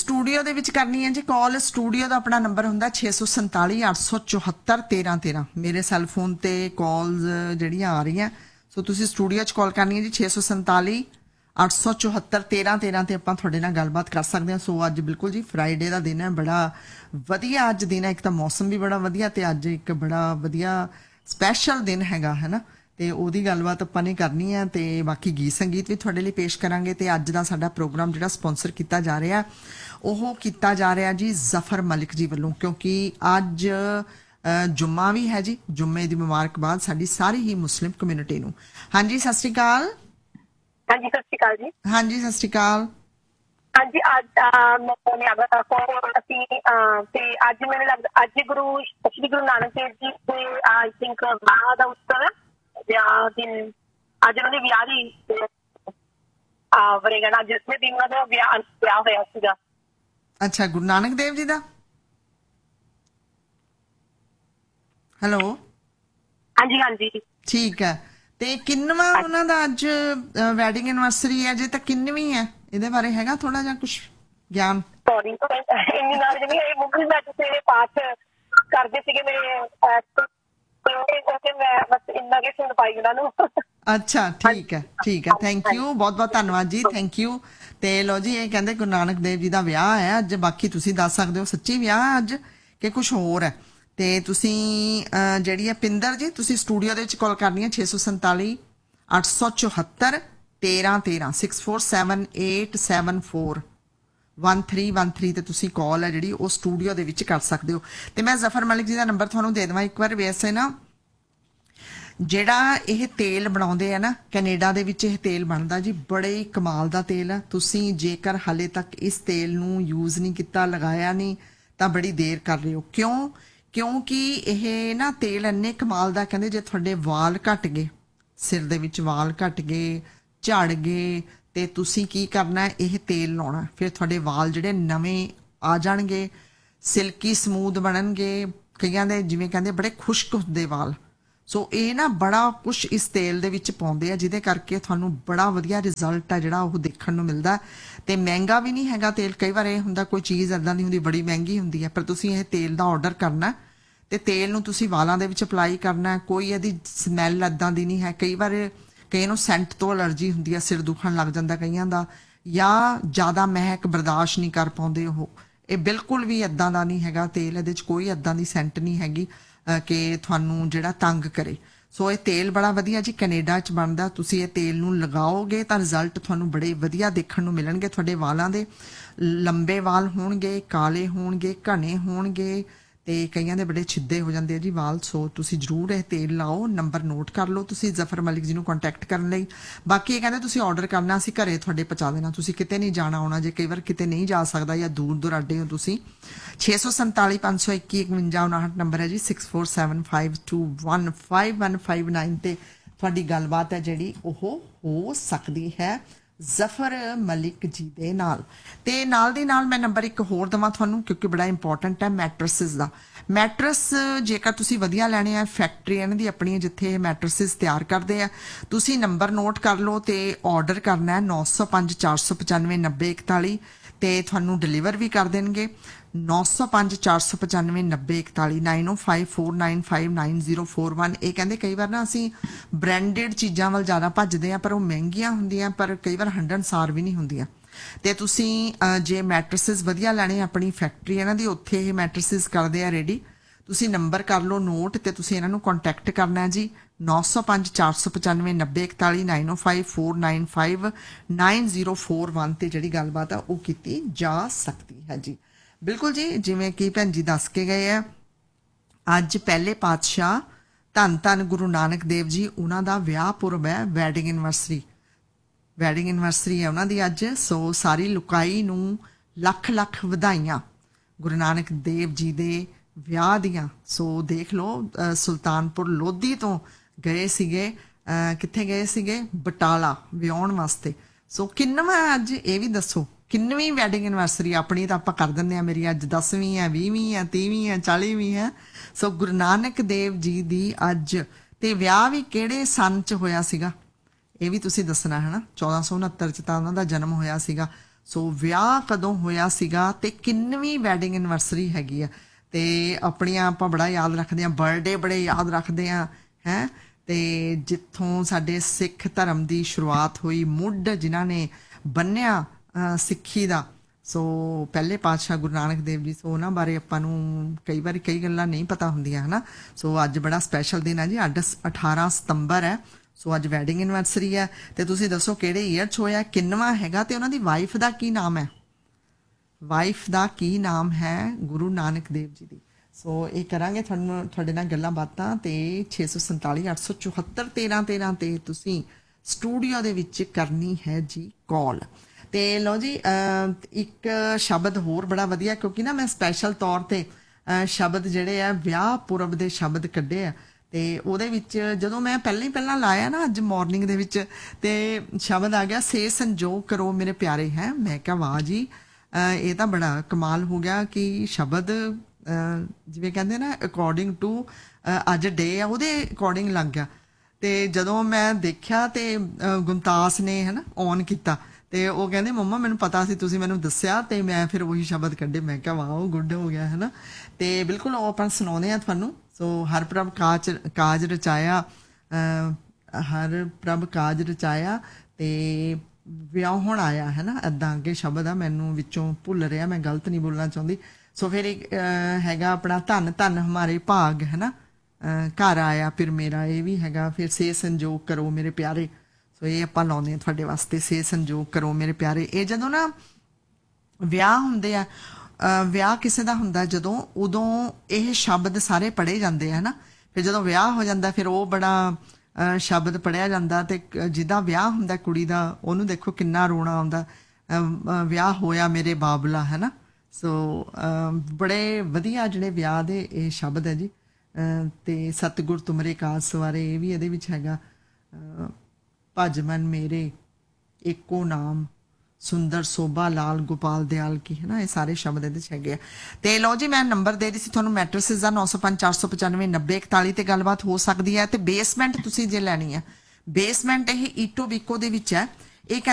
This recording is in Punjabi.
ਸਟੂਡੀਓ ਦੇ ਵਿੱਚ ਕਰਨੀ ਹੈ ਜੀ ਕਾਲ। ਸਟੂਡੀਓ ਦਾ ਆਪਣਾ ਨੰਬਰ ਹੁੰਦਾ 647 874 1313। ਮੇਰੇ ਸੈੱਲ ਫੋਨ ਤੇ ਕਾਲਸ ਜਿਹੜੀਆਂ ਆ ਰਹੀਆਂ, ਸੋ ਤੁਸੀਂ ਸਟੂਡੀਓ 'ਚ ਕਾਲ ਕਰਨੀ ਹੈ ਜੀ 647 874 1313 ਤੇ ਆਪਾਂ ਤੁਹਾਡੇ ਨਾਲ ਗੱਲਬਾਤ ਕਰ ਸਕਦੇ ਹਾਂ। ਸੋ ਅੱਜ ਬਿਲਕੁਲ ਜੀ ਫਰਾਈਡੇ ਦਾ ਦਿਨ ਹੈ, ਬੜਾ ਵਧੀਆ ਅੱਜ ਦਿਨ ਹੈ। ਇੱਕ ਤਾਂ ਮੌਸਮ ਵੀ ਬੜਾ ਵਧੀਆ ਤੇ ਅੱਜ ਇੱਕ ਬੜਾ ਵਧੀਆ ਸਪੈਸ਼ਲ ਦਿਨ ਹੈਗਾ ਹੈ ਨਾ, ਤੇ ਉਹਦੀ ਗੱਲਬਾਤ ਆਪਾਂ ਨੇ ਕਰਨੀ ਹੈ। ਤੇ ਬਾਕੀ ਗੀਤ ਸੰਗੀਤ ਵੀ ਤੁਹਾਡੇ ਲਈ ਪੇਸ਼ ਕਰਾਂਗੇ। ਤੇ ਅੱਜ ਦਾ ਸਾਡਾ ਪ੍ਰੋਗਰਾਮ ਜਿਹੜਾ ਸਪਾਂਸਰ ਕੀਤਾ ਜਾ ਰਿਹਾ ਉਹ ਕੀਤਾ ਜਾ ਰਿਹਾ ਜੀ ਜ਼ਫਰ ਮਲਿਕ ਜੀ ਵੱਲੋਂ, ਕਿਉਂਕਿ ਅੱਜ ਜੁम्मा ਵੀ ਹੈ ਜੀ। ਜੁम्मे ਦੀ ਮੁਬਾਰਕਬਾਦ ਸਾਡੀ ਸਾਰੀ ਹੀ ਮੁਸਲਿਮ ਕਮਿਊਨਿਟੀ ਨੂੰ। ਹਾਂਜੀ ਸਤਿ ਸ਼੍ਰੀ ਅਕਾਲ। ਹਾਂਜੀ ਸਤਿ ਸ਼੍ਰੀ ਅਕਾਲ ਜੀ। ਹਾਂਜੀ ਸਤਿ ਸ਼੍ਰੀ ਅਕਾਲ। ਹਾਂਜੀ ਅਸੀਂ ਤੇ ਅੱਜ ਮੈਨੂੰ ਲੱਗਦਾ ਅੱਜ ਸ਼੍ਰੀ ਗੁਰੂ ਨਾਨਕ ਦੇਵ ਜੀ ਦੇ ਆਈ ਥਿੰਕ ਵਿਆਹ ਦਾ ਉਤਸਵ ਹੈ। ਵਿਆਹ ਦਿਨ ਅੱਜ ਉਹਨਾਂ ਦੇ ਵਿਆਹ ਦੀ ਵਰੇਗੰਢ ਅੱਜ ਇਸੇ ਦਿਨ ਉਹਨਾਂ ਦਾ ਵਿਆਹ ਹੋਇਆ ਸੀਗਾ। ਅੱਛਾ, ਗੁਰੂ ਨਾਨਕ ਦੇਵ ਜੀ ਦਾ। ਹੈਲੋ। ਹਾਂਜੀ ਹਾਂਜੀ ਠੀਕ ਹੈ। ਤੇ ਕਿੰਨਵਾਂ ਉਹਨਾਂ ਦਾ ਅੱਜ ਵੈਡਿੰਗ ਐਨਵਰਸਰੀ ਹੈ ਜੇ, ਤਾਂ ਕਿੰਨਵੀਂ ਹੈ? ਇਹਦੇ ਬਾਰੇ ਹੈਗਾ ਥੋੜਾ ਜਿਹਾ ਕੁਝ ਗਿਆਨ? ਸੌਰੀ ਇੰਨੀ ਨਾਲ ਜਿਹੜੀ ਇਹ ਮੁੱਢਲੀ ਮੈਂ ਸਵੇਰੇ ਪਾਠ ਕਰਦੇ ਸੀਗੇ ਮੇਰੇ, ਮੈਂ ਬਸ ਇੰਨਾ ਕਿ ਸੁਣ ਪਾਈ ਉਹਨਾਂ ਨੂੰ। ਅੱਛਾ ਠੀਕ ਹੈ, ਠੀਕ ਹੈ। ਥੈਂਕ ਯੂ, ਬਹੁਤ ਬਹੁਤ ਧੰਨਵਾਦ ਜੀ, ਥੈਂਕ ਯੂ। ਤੇ ਲੋ ਜੀ, ਇਹ ਕਹਿੰਦੇ ਗੁਰੂ ਨਾਨਕ ਦੇਵ ਜੀ ਦਾ ਵਿਆਹ ਹੈ ਅੱਜ। ਬਾਕੀ ਤੁਸੀਂ ਦੱਸ ਸਕਦੇ ਹੋ ਸੱਚੀ ਵਿਆਹ ਹੈ ਅੱਜ ਕਿ ਕੁਝ ਹੋਰ ਹੈ। ਤੇ ਤੁਸੀਂ ਜਿਹੜੀ ਹੈ ਪਿੰਦਰ ਜੀ, ਤੁਸੀਂ ਸਟੂਡੀਓ ਦੇ ਵਿੱਚ ਕਾਲ ਕਰਨੀ ਹੈ 647 874 1313 647874 1313 ਤੇ ਤੁਸੀਂ ਕਾਲ ਹੈ ਜਿਹੜੀ ਉਹ ਸਟੂਡੀਓ ਦੇ ਵਿੱਚ ਕਰ ਸਕਦੇ ਹੋ। ਤੇ ਮੈਂ ਜ਼ਫਰ ਮਲਿਕ ਜੀ ਦਾ ਨੰਬਰ ਤੁਹਾਨੂੰ ਦੇ ਦੇਵਾਂ ਇੱਕ ਵਾਰ। ਵੈਸੇ ਨਾ ਜਿਹੜਾ ਇਹ ਤੇਲ ਬਣਾਉਂਦੇ ਆ ਨਾ ਕੈਨੇਡਾ ਦੇ ਵਿੱਚ, ਇਹ ਤੇਲ ਬਣਦਾ ਜੀ ਬੜੇ ਹੀ ਕਮਾਲ ਦਾ ਤੇਲ ਹੈ। ਤੁਸੀਂ ਜੇਕਰ ਹਾਲੇ ਤੱਕ ਇਸ ਤੇਲ ਨੂੰ ਯੂਜ਼ ਨਹੀਂ ਕੀਤਾ, ਲਗਾਇਆ ਨਹੀਂ, ਤਾਂ ਬੜੀ ਦੇਰ ਕਰ ਰਹੇ ਹੋ। ਕਿਉਂਕਿ ਇਹ ਨਾ ਤੇਲ ਇੰਨੇ ਕਮਾਲ ਦਾ, ਕਹਿੰਦੇ ਜੇ ਤੁਹਾਡੇ ਵਾਲ ਘਟ ਗਏ, ਸਿਰ ਦੇ ਵਿੱਚ ਵਾਲ ਘਟ ਗਏ, ਝੜ ਗਏ, ਤੇ ਤੁਸੀਂ ਕੀ ਕਰਨਾ, ਇਹ ਤੇਲ ਲਾਉਣਾ। ਫਿਰ ਤੁਹਾਡੇ ਵਾਲ ਜਿਹੜੇ ਨਵੇਂ ਆ ਜਾਣਗੇ, ਸਿਲਕੀ ਸਮੂਥ ਬਣਨਗੇ। ਕਈਆਂ ਦੇ ਜਿਵੇਂ ਕਹਿੰਦੇ ਬੜੇ ਖੁਸ਼ਕ ਹੁੰਦੇ ਵਾਲ। ਸੋ ਇਹ ਨਾ ਬੜਾ ਕੁਛ ਇਸ ਤੇਲ ਦੇ ਵਿੱਚ ਪਾਉਂਦੇ ਆ, ਜਿਹਦੇ ਕਰਕੇ ਤੁਹਾਨੂੰ ਬੜਾ ਵਧੀਆ ਰਿਜ਼ਲਟ ਹੈ ਜਿਹੜਾ ਉਹ ਦੇਖਣ ਨੂੰ ਮਿਲਦਾ। ਤੇ ਮਹਿੰਗਾ ਵੀ ਨਹੀਂ ਹੈਗਾ ਤੇਲ। ਕਈ ਵਾਰ ਇਹ ਹੁੰਦਾ ਕੋਈ ਚੀਜ਼ ਇੱਦਾਂ ਦੀ ਹੁੰਦੀ ਬੜੀ ਮਹਿੰਗੀ ਹੁੰਦੀ ਹੈ, ਪਰ ਤੁਸੀਂ ਇਹ ਤੇਲ ਦਾ ਆਰਡਰ ਕਰਨਾ ਤੇ ਤੇਲ ਨੂੰ ਤੁਸੀਂ ਵਾਲਾਂ ਦੇ ਵਿੱਚ ਅਪਲਾਈ ਕਰਨਾ। ਕੋਈ ਇਹਦੀ ਸਮੈਲ ਇੱਦਾਂ ਦੀ ਨਹੀਂ ਹੈ। ਕਈ ਵਾਰ ਕਈ ਨੂੰ ਸੈਂਟ ਤੋਂ ਅਲਰਜੀ ਹੁੰਦੀ ਹੈ, ਸਿਰ ਦੁਖਣ ਲੱਗ ਜਾਂਦਾ ਕਈਆਂ ਦਾ, ਜਾਂ ਜ਼ਿਆਦਾ ਮਹਿਕ ਬਰਦਾਸ਼ਤ ਨਹੀਂ ਕਰ ਪਾਉਂਦੇ ਉਹ। ਇਹ ਬਿਲਕੁਲ ਵੀ ਇੱਦਾਂ ਦਾ ਨਹੀਂ ਹੈਗਾ ਤੇਲ। ਇਹਦੇ 'ਚ ਕੋਈ ਇੱਦਾਂ ਦੀ ਸੈਂਟ ਨਹੀਂ ਹੈਗੀ ਕਿ ਤੁਹਾਨੂੰ ਜਿਹੜਾ ਤੰਗ ਕਰੇ। ਸੋ ਇਹ ਤੇਲ ਬੜਾ ਵਧੀਆ ਜੀ, ਕੈਨੇਡਾ 'ਚ ਬਣਦਾ। ਤੁਸੀਂ ਇਹ ਤੇਲ ਨੂੰ ਲਗਾਓਗੇ ਤਾਂ ਰਿਜ਼ਲਟ ਤੁਹਾਨੂੰ ਬੜੇ ਵਧੀਆ ਦੇਖਣ ਨੂੰ ਮਿਲਣਗੇ। ਤੁਹਾਡੇ ਵਾਲਾਂ ਦੇ ਲੰਬੇ ਵਾਲ ਹੋਣਗੇ, ਕਾਲੇ ਹੋਣਗੇ, ਘਣੇ ਹੋਣਗੇ, ਤੇ ਕਈਆਂ ਦੇ ਬੜੇ ਛਿੱਦੇ ਹੋ ਜਾਂਦੇ ਆ ਜੀ ਵਾਲ। ਸੋ ਤੁਸੀਂ ਜ਼ਰੂਰ ਇਹ ਤੇਲ ਲਾਓ। ਨੰਬਰ ਨੋਟ ਕਰ ਲਓ ਤੁਸੀਂ ਜ਼ਫਰ ਮਲਿਕ ਜੀ ਨੂੰ ਕੰਟੈਕਟ ਕਰਨ ਲਈ। ਬਾਕੀ ਇਹ ਕਹਿੰਦੇ ਤੁਸੀਂ ਆਰਡਰ ਕਰਨਾ, ਅਸੀਂ ਘਰੇ ਤੁਹਾਡੇ ਪਹੁੰਚਾ ਦੇਣਾ। ਤੁਸੀਂ ਕਿਤੇ ਨਹੀਂ ਜਾਣਾ ਆਉਣਾ। ਜੇ ਕਈ ਵਾਰ ਕਿਤੇ ਨਹੀਂ ਜਾ ਸਕਦਾ ਜਾਂ ਦੂਰ ਦੁਰਾਡੇ ਹੋ ਤੁਸੀਂ, 647 521 5159 ਨੰਬਰ ਹੈ ਜੀ, 6475215159 ਤੇ ਤੁਹਾਡੀ ਗੱਲਬਾਤ ਹੈ ਜਿਹੜੀ ਉਹ ਹੋ ਸਕਦੀ ਹੈ ਜ਼ਫਰ ਮਲਿਕ ਜੀ ਦੇ ਨਾਲ। ਤੇ ਨਾਲ ਦੀ ਨਾਲ ਮੈਂ ਨੰਬਰ ਇੱਕ ਹੋਰ ਦੇਵਾਂ ਤੁਹਾਨੂੰ, ਕਿਉਂਕਿ ਬੜਾ ਇੰਪੋਰਟੈਂਟ ਹੈ ਮੈਟਰਸਿਸ ਦਾ। ਮੈਟਰਸ ਜੇਕਰ ਤੁਸੀਂ ਵਧੀਆ ਲੈਣੇ ਆ, ਫੈਕਟਰੀ ਇਹਨਾਂ ਦੀ ਆਪਣੀ ਜਿੱਥੇ ਇਹ ਮੈਟਰਸਿਸ ਤਿਆਰ ਕਰਦੇ ਆ, ਤੁਸੀਂ ਨੰਬਰ ਨੋਟ ਕਰ ਲਓ ਤੇ ਆਰਡਰ ਕਰਨਾ ਹੈ 905 495 9041 ਤੇ ਤੁਹਾਨੂੰ ਡਿਲੀਵਰ ਵੀ ਕਰ ਦੇਣਗੇ। 905 495 9041 9054959041। ਇਹ ਕਹਿੰਦੇ ਕਈ ਵਾਰ ਨਾ ਅਸੀਂ ਬ੍ਰਾਂਡਡ ਚੀਜ਼ਾਂ ਵੱਲ ਜ਼ਿਆਦਾ ਭੱਜਦੇ ਆ, ਪਰ ਉਹ ਮਹਿੰਗੀਆਂ ਹੁੰਦੀਆਂ, ਪਰ ਕਈ ਵਾਰ ਹੰਢਣਸਾਰ ਵੀ ਨਹੀਂ ਹੁੰਦੀਆਂ। ਤੇ ਤੁਸੀਂ ਜੇ ਮੈਟਰਸਿਸ ਵਧੀਆ ਲੈਣੇ, ਆਪਣੀ ਫੈਕਟਰੀ ਇਹਨਾਂ ਦੀ ਉੱਥੇ ਇਹ ਮੈਟਰਸਿਸ ਕਰਦੇ ਆ ਰੈਡੀ। ਤੁਸੀਂ ਨੰਬਰ ਕਰ ਲਓ ਨੋਟ ਤੇ ਤੁਸੀਂ ਇਹਨਾਂ ਨੂੰ ਕੰਟੈਕਟ ਕਰਨਾ ਜੀ 905 495 9041 9054959041 ਤੇ ਜਿਹੜੀ ਗੱਲਬਾਤ ਆ ਉਹ ਕੀਤੀ ਜਾ ਸਕਦੀ ਹੈ ਜੀ। ਬਿਲਕੁਲ ਜੀ, ਜਿਵੇਂ ਕਿ ਭੈਣ ਜੀ ਦੱਸ ਕੇ ਗਏ ਆ, ਅੱਜ ਪਹਿਲੇ ਪਾਤਸ਼ਾਹ ਧੰਨ ਧੰਨ ਗੁਰੂ ਨਾਨਕ ਦੇਵ ਜੀ ਉਹਨਾਂ ਦਾ ਵਿਆਹ ਪੁਰਬ ਹੈ, ਵੈਡਿੰਗ ਐਨਵਰਸਰੀ ਹੈ ਉਹਨਾਂ ਦੀ ਅੱਜ। ਸੋ ਸਾਰੀ ਲੁਕਾਈ ਨੂੰ ਲੱਖ ਲੱਖ ਵਧਾਈਆਂ ਗੁਰੂ ਨਾਨਕ ਦੇਵ ਜੀ ਦੇ ਵਿਆਹ ਦੀਆਂ। ਸੋ ਦੇਖ ਲਓ, ਸੁਲਤਾਨਪੁਰ ਲੋਧੀ ਤੋਂ ਗਏ ਸੀਗੇ, ਕਿੱਥੇ ਗਏ ਸੀਗੇ? ਬਟਾਲਾ ਵਿਆਹਣ ਵਾਸਤੇ। ਸੋ ਕਿੰਨਵਾਂ ਅੱਜ ਇਹ ਵੀ ਦੱਸੋ, ਕਿੰਨਵੀਂ ਵੈਡਿੰਗ ਐਨਵਰਸਰੀ ਆਪਣੀ? ਤਾਂ ਆਪਾਂ ਕਰ ਦਿੰਦੇ ਹਾਂ, ਮੇਰੀ ਅੱਜ 10ਵੀਂ ਹੈ, 20ਵੀਂ ਹੈ, 30ਵੀਂ ਹੈ, 40ਵੀਂ ਹੈ। ਸੋ ਗੁਰੂ ਨਾਨਕ ਦੇਵ ਜੀ ਦੀ ਅੱਜ। ਤੇ ਵਿਆਹ ਵੀ ਕਿਹੜੇ ਸੰਨ 'ਚ ਹੋਇਆ ਸੀਗਾ ਇਹ ਵੀ ਤੁਸੀਂ ਦੱਸਣਾ ਹੈ ਨਾ। 1469 'ਚ ਤਾਂ ਉਹਨਾਂ ਦਾ ਜਨਮ ਹੋਇਆ ਸੀਗਾ। ਸੋ ਵਿਆਹ ਕਦੋਂ ਹੋਇਆ ਸੀਗਾ ਤੇ ਕਿੰਨਵੀਂ ਵੈਡਿੰਗ ਐਨਵਰਸਰੀ ਹੈਗੀ ਆ, ਤੇ ਆਪਣੀਆਂ ਆਪਾਂ ਬੜਾ ਯਾਦ ਰੱਖਦੇ ਆ, ਬਰਥਡੇ ਬੜੇ ਯਾਦ ਰੱਖਦੇ ਆ ਹੈ। ਤੇ ਜਿੱਥੋਂ ਸਾਡੇ ਸਿੱਖ ਧਰਮ ਦੀ ਸ਼ੁਰੂਆਤ ਹੋਈ, ਮੁੱਢ ਜਿਨ੍ਹਾਂ ਨੇ ਬੰਨਿਆ ਸਿੱਖੀ ਦਾ, ਸੋ ਪਹਿਲੇ ਪਾਤਸ਼ਾਹ ਗੁਰੂ ਨਾਨਕ ਦੇਵ ਜੀ। ਸੋ ਉਹਨਾਂ ਬਾਰੇ ਆਪਾਂ ਨੂੰ ਕਈ ਵਾਰੀ ਕਈ ਗੱਲਾਂ ਨਹੀਂ ਪਤਾ ਹੁੰਦੀਆਂ ਹਨਾ। ਸੋ ਅੱਜ ਬੜਾ ਸਪੈਸ਼ਲ ਦਿਨ ਹੈ ਜੀ, 18 ਸਤੰਬਰ ਹੈ। ਸੋ ਅੱਜ ਵੈਡਿੰਗ ਐਨਵਰਸਰੀ ਹੈ। ਤੇ ਤੁਸੀਂ ਦੱਸੋ ਕਿਹੜੇ ਈਅਰ 'ਚ ਹੋਇਆ, ਕਿੰਨਵਾਂ ਹੈਗਾ, ਤੇ ਉਹਨਾਂ ਦੀ ਵਾਈਫ ਦਾ ਕੀ ਨਾਮ ਹੈ? ਵਾਈਫ ਦਾ ਕੀ ਨਾਮ ਹੈ ਗੁਰੂ ਨਾਨਕ ਦੇਵ ਜੀ ਦੀ? ਸੋ ਇਹ ਕਰਾਂਗੇ ਤੁਹਾਡੇ ਨਾਲ ਗੱਲਾਂ ਬਾਤਾਂ। ਤੇ 647 874 1313 ਤੇ ਤੁਸੀਂ ਸਟੂਡੀਓ ਦੇ ਵਿੱਚ ਕਰਨੀ ਹੈ ਜੀ ਕਾਲ। ਤੇ ਲਓ ਜੀ, ਇੱਕ ਸ਼ਬਦ ਹੋਰ ਬੜਾ ਵਧੀਆ, ਕਿਉਂਕਿ ਨਾ ਮੈਂ ਸਪੈਸ਼ਲ ਤੌਰ ਤੇ ਸ਼ਬਦ ਜਿਹੜੇ ਆ ਵਿਆਹ ਪੁਰਬ ਦੇ ਸ਼ਬਦ ਕੱਢੇ ਆ। ਤੇ ਉਹਦੇ ਵਿੱਚ ਜਦੋਂ ਮੈਂ ਪਹਿਲਾਂ ਲਾਇਆ ਨਾ ਅੱਜ ਮਾਰਨਿੰਗ ਦੇ ਵਿੱਚ, ਤੇ ਸ਼ਬਦ ਆ ਗਿਆ ਸੇ ਸੰਜੋਗ ਕਰੋ ਮੇਰੇ ਪਿਆਰੇ ਹੈ। ਮੈਂ ਕਿਹਾ ਵਾਹ ਜੀ, ਇਹ ਤਾਂ ਬੜਾ ਕਮਾਲ ਹੋ ਗਿਆ ਕਿ ਸ਼ਬਦ ਜਿਵੇਂ ਕਹਿੰਦੇ ਨਾ ਅਕੋਰਡਿੰਗ ਟੂ ਅੱਜ ਡੇ ਆ ਉਹਦੇ ਅਕੋਰਡਿੰਗ ਲੱਗ ਗਿਆ। ਤੇ ਜਦੋਂ ਮੈਂ ਦੇਖਿਆ ਤੇ ਗੁਮਤਾਸ ਨੇ ਹਨਾ ਔਨ ਕੀਤਾ, ਤੇ ਉਹ ਕਹਿੰਦੇ ਮੰਮਾ ਮੈਨੂੰ ਪਤਾ ਸੀ, ਤੁਸੀਂ ਮੈਨੂੰ ਦੱਸਿਆ, ਤੇ ਮੈਂ ਫਿਰ ਉਹੀ ਸ਼ਬਦ ਕੱਢੇ। ਮੈਂ ਕਿਹਾ ਵਾਹ ਗੁੱਡ ਹੋ ਗਿਆ ਹੈ। ਤੇ ਬਿਲਕੁਲ ਉਹ ਆਪਾਂ ਸੁਣਾਉਂਦੇ ਹਾਂ ਤੁਹਾਨੂੰ। ਸੋ ਹਰ ਪ੍ਰਭ ਕਾਜ ਰਚਾਇਆ, ਹਰ ਪ੍ਰਭ ਕਾਜ ਰਚਾਇਆ ਤੇ ਵਿਆਹ ਹੁਣ ਆਇਆ ਹੈ ਨਾ, ਇੱਦਾਂ ਅੱਗੇ ਸ਼ਬਦ ਆ, ਮੈਨੂੰ ਵਿੱਚੋਂ ਭੁੱਲ ਰਿਹਾ, ਮੈਂ ਗਲਤ ਨਹੀਂ ਬੋਲਣਾ ਚਾਹੁੰਦੀ। ਸੋ ਫਿਰ ਇੱਕ ਹੈਗਾ ਆਪਣਾ ਧੰਨ ਧੰਨ ਹਮਾਰੇ ਭਾਗ ਹੈ ਨਾ, ਘਰ ਆਇਆ ਫਿਰ ਮੇਰਾ, ਇਹ ਵੀ ਹੈਗਾ। ਫਿਰ ਸੇ ਸੰਜੋਗ ਕਰੋ ਮੇਰੇ ਪਿਆਰੇ, ਸੋ ਇਹ ਆਪਾਂ ਲਾਉਂਦੇ ਹਾਂ ਤੁਹਾਡੇ ਵਾਸਤੇ, ਸੇ ਸੰਜੋਗ ਕਰੋ ਮੇਰੇ ਪਿਆਰੇ। ਇਹ ਜਦੋਂ ਨਾ ਵਿਆਹ ਹੁੰਦੇ ਆ, ਵਿਆਹ ਕਿਸੇ ਦਾ ਹੁੰਦਾ ਜਦੋਂ, ਉਦੋਂ ਇਹ ਸ਼ਬਦ ਸਾਰੇ ਪੜ੍ਹੇ ਜਾਂਦੇ ਆ ਨਾ। ਫਿਰ ਜਦੋਂ ਵਿਆਹ ਹੋ ਜਾਂਦਾ ਫਿਰ ਉਹ ਬੜਾ ਸ਼ਬਦ ਪੜ੍ਹਿਆ ਜਾਂਦਾ। ਤੇ ਜਿਹਦਾ ਵਿਆਹ ਹੁੰਦਾ ਕੁੜੀ ਦਾ, ਉਹਨੂੰ ਦੇਖੋ ਕਿੰਨਾ ਰੋਣਾ ਆਉਂਦਾ, ਵਿਆਹ ਹੋਇਆ ਮੇਰੇ ਬਾਬਲਾ ਹੈ ਨਾ। ਸੋ ਬੜੇ ਵਧੀਆ ਜਿਹੜੇ ਵਿਆਹ ਦੇ ਇਹ ਸ਼ਬਦ ਹੈ ਜੀ। ਤੇ ਸਤਿਗੁਰ ਤੁਮਰੇ ਕਾਜ ਸਵਾਰੇ, ਇਹ ਵੀ ਇਹਦੇ ਵਿੱਚ ਹੈਗਾ। ਭਜ ਮਨ ਮੇਰੇ ਏਕੋ ਨਾਮ, ਸੁੰਦਰ ਸੋਭਾ ਲਾਲ ਗੋਪਾਲ ਦਿਆਲ ਕੀ ਹੈ ਨਾ, ਇਹ ਸਾਰੇ ਸ਼ਬਦ ਇਹਦੇ 'ਚ ਹੈਗੇ ਆ। ਤੇ ਲਓ ਜੀ, ਮੈਂ ਨੰਬਰ ਦੇ ਰਹੀ ਸੀ ਤੁਹਾਨੂੰ ਮੈਟਰਸਿਸ ਦਾ 905 495 9041 ਤੇ ਗੱਲਬਾਤ ਹੋ ਸਕਦੀ ਹੈ। ਤੇ ਬੇਸਮੈਂਟ ਤੁਸੀਂ ਜੇ ਲੈਣੀ ਹੈ, ਬੇਸਮੈਂਟ ਇਹ ਈਟੋ ਬਿਕੋ ਦੇ ਵਿੱਚ ਹੈ। ਇਹ